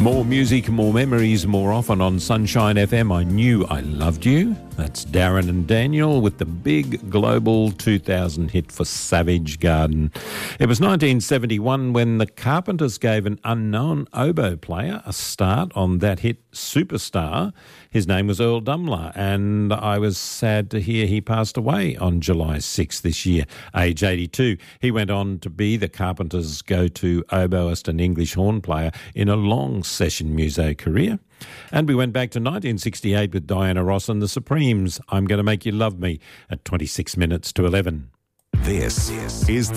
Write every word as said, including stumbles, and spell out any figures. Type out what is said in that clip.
More music, more memories, more often on Sunshine F M. I Knew I Loved You. That's Darren and Daniel with the big global two thousand hit for Savage Garden. It was nineteen seventy-one when the Carpenters gave an unknown oboe player a start on that hit Superstar. His name was Earl Dumler, and I was sad to hear he passed away on July sixth this year, age eighty-two. He went on to be the Carpenters' go-to oboist and English horn player in a long session muso career. And we went back to nineteen sixty-eight with Diana Ross and the Supremes. I'm Going to Make You Love Me at twenty-six minutes to eleven. This is the